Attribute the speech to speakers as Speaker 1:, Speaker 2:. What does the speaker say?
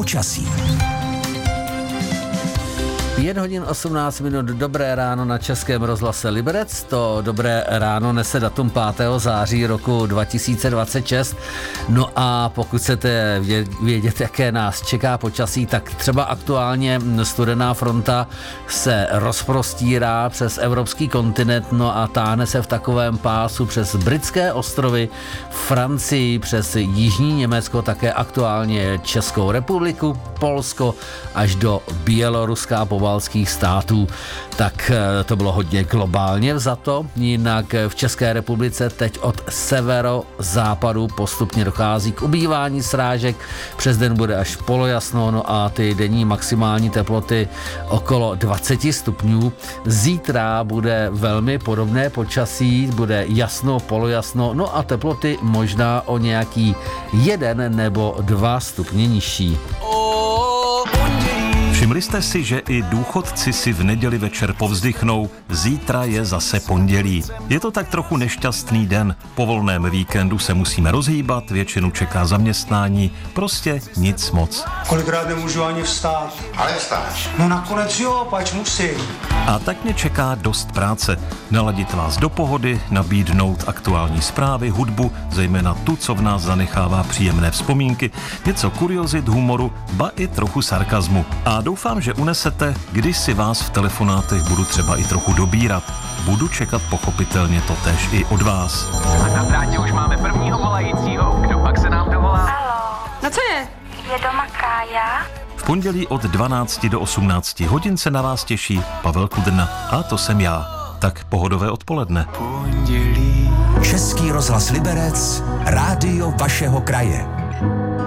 Speaker 1: počasí.
Speaker 2: 5 hodin 18 minut, dobré ráno na Českém rozhlase Liberec. To dobré ráno nese datum 5. září roku 2026. No a pokud chcete vědět, jaké nás čeká počasí, tak třeba aktuálně studená fronta se rozprostírá přes evropský kontinent, no a táhne se v takovém pásu přes britské ostrovy, Francii, přes jižní Německo, také aktuálně Českou republiku, Polsko až do Běloruska, pobaltských států. Tak to bylo hodně globálně vzato, jinak v České republice teď od severozápadu postupně dochází k ubývání srážek, přes den bude až polojasno, no a ty denní maximální teploty okolo 20 stupňů. Zítra bude velmi podobné počasí, bude jasno, polojasno, no a teploty možná o nějaký 1 nebo 2 stupně nižší.
Speaker 3: Všimli jste si, že i důchodci si v neděli večer povzdychnou, zítra je zase pondělí. Je to tak trochu nešťastný den. Po volném víkendu se musíme rozhýbat, většinu čeká zaměstnání, prostě nic moc.
Speaker 4: Kolikrát nemůžu ani vstát.
Speaker 5: Ale vstáš.
Speaker 4: No nakonec jo, pač musím.
Speaker 3: A tak mě čeká dost práce. Naladit vás do pohody, nabídnout aktuální zprávy, hudbu, zejména tu, co v nás zanechává příjemné vzpomínky, něco kuriozit, humoru, ba i trochu sarkazmu. A doufám, že unesete, když si vás v telefonátech budu třeba i trochu dobírat. Budu čekat pochopitelně totéž i od vás.
Speaker 6: A na drátě už máme prvního volajícího. Kdo pak se nám dovolá?
Speaker 7: Haló.
Speaker 8: No co je?
Speaker 7: Je doma Kája?
Speaker 3: V pondělí od 12 do 18 hodin se na vás těší Pavel Kudrna. A to jsem já. Tak pohodové odpoledne.
Speaker 1: Český rozhlas Liberec, rádio vašeho kraje.